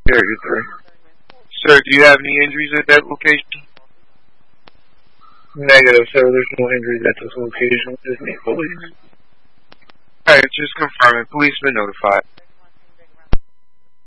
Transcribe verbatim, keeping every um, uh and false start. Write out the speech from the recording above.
Yeah, you're three. Sir, do you have any injuries at that location? Negative, sir. There's no injuries at this location. Just need police. Alright, just confirming. Police been notified.